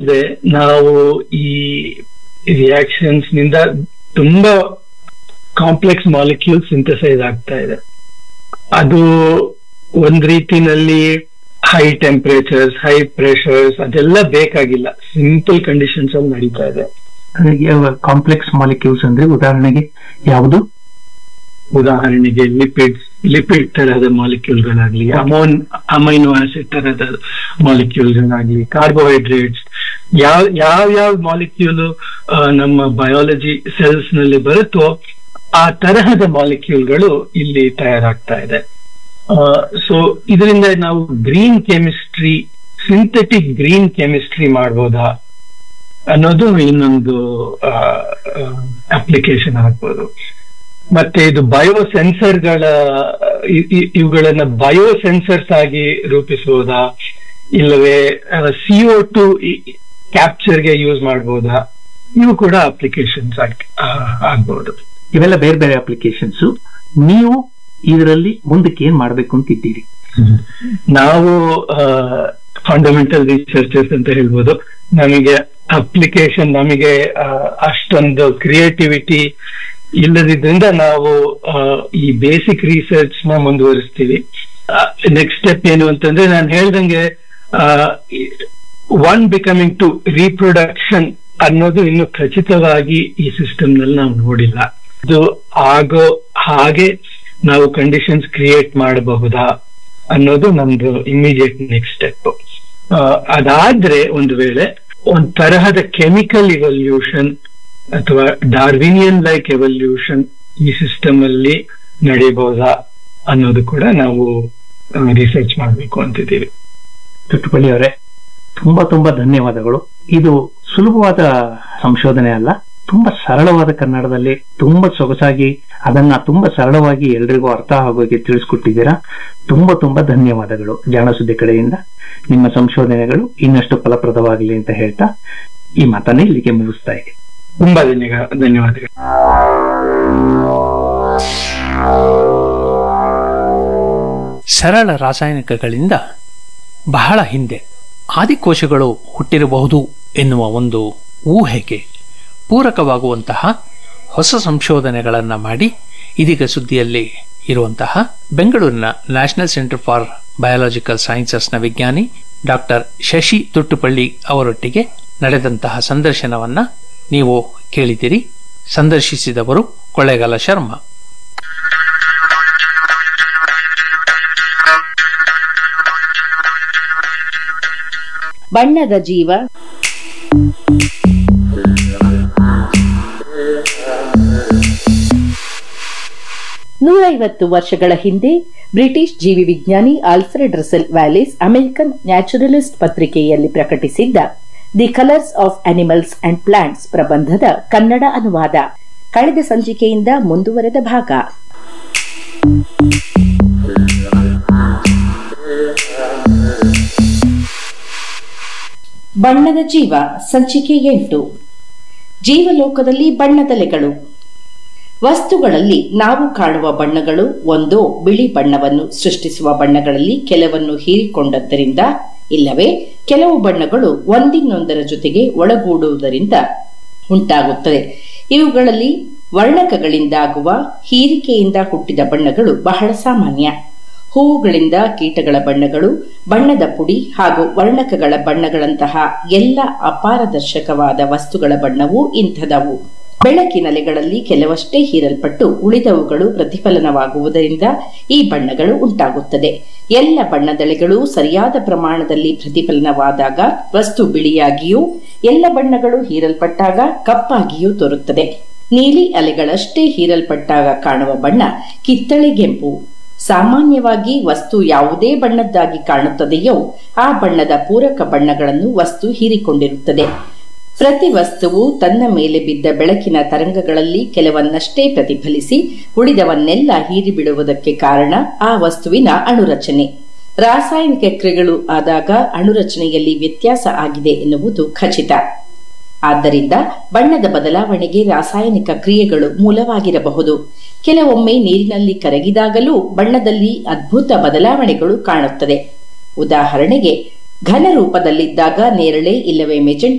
ಅಂದ್ರೆ ನಾವು ಈ ರಿಯಾಕ್ಷನ್ಸ್ ನಿಂದ ತುಂಬಾ ಕಾಂಪ್ಲೆಕ್ಸ್ ಮಾಲಿಕ್ಯೂಲ್ ಸಿಂಥಸೈಸ್ ಆಗ್ತಾ ಇದೆ. ಅದು ಒಂದ್ ರೀತಿನಲ್ಲಿ ಹೈ ಟೆಂಪರೇಚರ್ಸ್, ಹೈ ಪ್ರೆಷರ್ಸ್ ಅದೆಲ್ಲ ಬೇಕಾಗಿಲ್ಲ, ಸಿಂಪಲ್ ಕಂಡೀಷನ್ಸ್ ಅಲ್ಲಿ ನಡೀತಾ ಇದೆ. ಕಾಂಪ್ಲೆಕ್ಸ್ ಮಾಲಿಕ್ಯೂಲ್ಸ್ ಅಂದ್ರೆ ಉದಾಹರಣೆಗೆ ಯಾವುದು? ಉದಾಹರಣೆಗೆ ಲಿಪಿಡ್ ತರಹದ ಮಾಲಿಕ್ಯೂಲ್ಗಳಾಗ್ಲಿ, ಅಮೈನೋ ಆಸಿಡ್ ತರಹದ ಮಾಲಿಕ್ಯೂಲ್ಗಳಾಗ್ಲಿ, ಕಾರ್ಬೋಹೈಡ್ರೇಟ್ಸ್, ಯಾವ ಮಾಲಿಕ್ಯೂಲ್ ನಮ್ಮ ಬಯಾಲಜಿ ಸೆಲ್ಸ್ ನಲ್ಲಿ ಬರುತ್ತೋ ಆ ತರಹದ ಮಾಲಿಕ್ಯೂಲ್ಗಳು ಇಲ್ಲಿ ತಯಾರಾಗ್ತಾ ಇದೆ. ಸೊ ಇದರಿಂದ ನಾವು green chemistry, synthetic green chemistry ಮಾಡ್ಬೋದಾ ಅನ್ನೋದು ಇನ್ನೊಂದು ಅಪ್ಲಿಕೇಶನ್ ಆಗ್ಬೋದು. ಮತ್ತೆ ಇದು ಬಯೋಸೆನ್ಸರ್ಗಳ, ಇವುಗಳನ್ನ ಬಯೋಸೆನ್ಸರ್ಸ್ ಆಗಿ ರೂಪಿಸಬಹುದಾ, ಇಲ್ಲವೇ CO2 ಕ್ಯಾಪ್ಚರ್ಗೆ ಯೂಸ್ ಮಾಡಬಹುದಾ, ಇವು ಕೂಡ ಅಪ್ಲಿಕೇಶನ್ಸ್ ಆಗ್ಬಹುದು. ಇವೆಲ್ಲ ಬೇರೆ ಬೇರೆ ಅಪ್ಲಿಕೇಶನ್ಸ್. ನೀವು ಇದರಲ್ಲಿ ಮುಂದಕ್ಕೆ ಏನ್ ಮಾಡ್ಬೇಕು ಅಂತಿದ್ದೀರಿ? ನಾವು ಫಂಡಮೆಂಟಲ್ ರಿಸರ್ಚರ್ಸ್ ಅಂತ ಹೇಳ್ಬೋದು. ನಮಗೆ ಅಪ್ಲಿಕೇಶನ್, ನಮಗೆ ಅಷ್ಟೊಂದು ಕ್ರಿಯೇಟಿವಿಟಿ ಇಲ್ಲದಿದ್ರಿಂದ ನಾವು ಈ ಬೇಸಿಕ್ ರಿಸರ್ಚ್ ನ ಮುಂದುವರಿಸ್ತೀವಿ. ನೆಕ್ಸ್ಟ್ ಸ್ಟೆಪ್ ಏನು ಅಂತಂದ್ರೆ, ನಾನು ಹೇಳ್ದಂಗೆ 1 becoming 2 ರೀಪ್ರೊಡಕ್ಷನ್ ಅನ್ನೋದು ಇನ್ನು ಖಚಿತವಾಗಿ ಈ ಸಿಸ್ಟಮ್ ನಲ್ಲಿ ನಾವು ನೋಡಿಲ್ಲ. ಇದು ಆಗೋ ಹಾಗೆ ನಾವು ಕಂಡೀಷನ್ಸ್ ಕ್ರಿಯೇಟ್ ಮಾಡಬಹುದಾ ಅನ್ನೋದು ನಮ್ದು ಇಮಿಡಿಯೇಟ್ ನೆಕ್ಸ್ಟ್ ಸ್ಟೆಪ್. ಅದಾದ್ರೆ ಒಂದು ವೇಳೆ ಒಂದ್ ತರಹದ ಕೆಮಿಕಲ್ ಇವಲ್ಯೂಷನ್ ಅಥವಾ ಡಾರ್ವಿನಿಯನ್ ಲೈಕ್ ಎವಲ್ಯೂಷನ್ ಈ ಸಿಸ್ಟಮ್ ಅಲ್ಲಿ ನಡೆಯಬಹುದಾ ಅನ್ನೋದು ಕೂಡ ನಾವು ರಿಸರ್ಚ್ ಮಾಡಬೇಕು ಅಂತಿದ್ದೀವಿ. ತುಟ್ಟುಪಳ್ಳಿ ಅವರೇ, ತುಂಬಾ ತುಂಬಾ ಧನ್ಯವಾದಗಳು. ಇದು ಸುಲಭವಾದ ಸಂಶೋಧನೆ ಅಲ್ಲ, ತುಂಬಾ ಸರಳವಾದ ಕನ್ನಡದಲ್ಲಿ ತುಂಬಾ ಸೊಗಸಾಗಿ ಅದನ್ನ ತುಂಬಾ ಸರಳವಾಗಿ ಎಲ್ರಿಗೂ ಅರ್ಥ ಆಗೋಕೆ ತಿಳಿಸ್ಕೊಟ್ಟಿದ್ದೀರಾ. ತುಂಬಾ ತುಂಬಾ ಧನ್ಯವಾದಗಳು. ಜಾಣ ಸುದ್ದಿ ಕಡೆಯಿಂದ ನಿಮ್ಮ ಸಂಶೋಧನೆಗಳು ಇನ್ನಷ್ಟು ಫಲಪ್ರದವಾಗಲಿ ಅಂತ ಹೇಳ್ತಾ ಈ ಮಾತನ್ನ ಇಲ್ಲಿಗೆ ಮುಗಿಸ್ತಾ ಇದೆ. ತುಂಬಾ ಧನ್ಯವಾದಗಳು. ಸರಳ ರಾಸಾಯನಿಕಗಳಿಂದ ಬಹಳ ಹಿಂದೆ ಆದಿಕೋಶಗಳು ಹುಟ್ಟಿರಬಹುದು ಎನ್ನುವ ಒಂದು ಊಹೆಗೆ ಪೂರಕವಾಗುವಂತಹ ಹೊಸ ಸಂಶೋಧನೆಗಳನ್ನು ಮಾಡಿ ಇದೀಗ ಸುದ್ದಿಯಲ್ಲಿ ಇರುವಂತಹ ಬೆಂಗಳೂರಿನ ನ್ಯಾಷನಲ್ ಸೆಂಟರ್ ಫಾರ್ ಬಯಾಲಜಿಕಲ್ ಸೈನ್ಸಸ್ನ ವಿಜ್ಞಾನಿ ಡಾಕ್ಟರ್ ಶಶಿ ತುಟ್ಟುಪಳ್ಳಿ ಅವರೊಟ್ಟಿಗೆ ನಡೆದಂತಹ ಸಂದರ್ಶನವನ್ನ ನೀವು ಕೇಳಿದಿರಿ. ಸಂದರ್ಶಿಸಿದವರು ಕೊಳ್ಳೇಗಾಲ ಶರ್ಮಾ. ಬಣ್ಣದ ಜೀವ ನೂರೈವತ್ತು ವರ್ಷಗಳ ಹಿಂದೆ ಬ್ರಿಟಿಷ್ ಜೀವಿ ವಿಜ್ಞಾನಿ Alfred Russell Wallace American naturalist ಪತ್ರಿಕೆಯಲ್ಲಿ ಪ್ರಕಟಿಸಿದ್ದ the colours of animals and plants ಪ್ರಬಂಧದ Kannada ಅನುವಾದ ಕಳೆದ ಸಂಚಿಕೆಯಿಂದ ಮುಂದುವರೆದ ಭಾಗ. ಬಣ್ಣದ ಜೀವ ಸಂಚಿಕೆ 8. ಜೀವಲೋಕದಲ್ಲಿ ಬಣ್ಣದಲೆಗಳು. ವಸ್ತುಗಳಲ್ಲಿ ನಾವು ಕಾಣುವ ಬಣ್ಣಗಳು ಒಂದೋ ಬಿಳಿ ಬಣ್ಣವನ್ನು ಸೃಷ್ಟಿಸುವ ಬಣ್ಣಗಳಲ್ಲಿ ಕೆಲವನ್ನು ಹೀರಿಕೊಂಡದ್ದರಿಂದ, ಇಲ್ಲವೇ ಕೆಲವು ಬಣ್ಣಗಳು ಒಂದಿನ್ನೊಂದರ ಜೊತೆಗೆ ಒಳಗೂಡುವುದರಿಂದ ಉಂಟಾಗುತ್ತದೆ. ಇವುಗಳಲ್ಲಿ ವರ್ಣಕಗಳಿಂದಾಗುವ ಹೀರಿಕೆಯಿಂದ ಹುಟ್ಟಿದ ಬಣ್ಣಗಳು ಬಹಳ ಸಾಮಾನ್ಯ. ಹೂವುಗಳಿಂದ ಕೀಟಗಳ ಬಣ್ಣಗಳು, ಬಣ್ಣದ ಪುಡಿ ಹಾಗೂ ವರ್ಣಕಗಳ ಬಣ್ಣಗಳಂತಹ ಎಲ್ಲ ಅಪಾರದರ್ಶಕವಾದ ವಸ್ತುಗಳ ಬಣ್ಣವೂ ಇಂಥದವು. ಬೆಳಕಿನಲೆಗಳಲ್ಲಿ ಕೆಲವಷ್ಟೇ ಹೀರಲ್ಪಟ್ಟು ಉಳಿದವುಗಳು ಪ್ರತಿಫಲನವಾಗುವುದರಿಂದ ಈ ಬಣ್ಣಗಳು ಉಂಟಾಗುತ್ತದೆ. ಎಲ್ಲ ಬಣ್ಣದೆಳೆಗಳು ಸರಿಯಾದ ಪ್ರಮಾಣದಲ್ಲಿ ಪ್ರತಿಫಲನವಾದಾಗ ವಸ್ತು ಬಿಳಿಯಾಗಿಯೂ, ಎಲ್ಲ ಬಣ್ಣಗಳು ಹೀರಲ್ಪಟ್ಟಾಗ ಕಪ್ಪಾಗಿಯೂ ತೋರುತ್ತದೆ. ನೀಲಿ ಅಲೆಗಳಷ್ಟೇ ಹೀರಲ್ಪಟ್ಟಾಗ ಕಾಣುವ ಬಣ್ಣ ಕಿತ್ತಳೆಗೆಂಪು. ಸಾಮಾನ್ಯವಾಗಿ ವಸ್ತು ಯಾವುದೇ ಬಣ್ಣದ್ದಾಗಿ ಕಾಣುತ್ತದೆಯೋ ಆ ಬಣ್ಣದ ಪೂರಕ ಬಣ್ಣಗಳನ್ನು ವಸ್ತು ಹೀರಿಕೊಂಡಿರುತ್ತದೆ. ಪ್ರತಿ ವಸ್ತುವು ತನ್ನ ಮೇಲೆ ಬಿದ್ದ ಬೆಳಕಿನ ತರಂಗಗಳಲ್ಲಿ ಕೆಲವನ್ನಷ್ಟೇ ಪ್ರತಿಫಲಿಸಿ ಉಳಿದವನ್ನೆಲ್ಲ ಹೀರಿಬಿಡುವುದಕ್ಕೆ ಕಾರಣ ಆ ವಸ್ತುವಿನ ಅಣುರಚನೆ. ರಾಸಾಯನಿಕ ಕ್ರಿಯೆಗಳು ಆದಾಗ ಅಣುರಚನೆಯಲ್ಲಿ ವ್ಯತ್ಯಾಸ ಆಗಿದೆ ಎನ್ನುವುದು ಖಚಿತ. ಆದ್ದರಿಂದ ಬಣ್ಣದ ಬದಲಾವಣೆಗೆ ರಾಸಾಯನಿಕ ಕ್ರಿಯೆಗಳು ಮೂಲವಾಗಿರಬಹುದು. ಕೆಲವೊಮ್ಮೆ ನೀರಿನಲ್ಲಿ ಕರಗಿದಾಗಲೂ ಬಣ್ಣದಲ್ಲಿ ಅದ್ಭುತ ಬದಲಾವಣೆಗಳು ಕಾಣುತ್ತದೆ. ಉದಾಹರಣೆಗೆ, ಘನ ರೂಪದಲ್ಲಿದ್ದಾಗ ನೇರಳೆ ಇಲ್ಲವೇ ಮೆಜೆಂಟಾ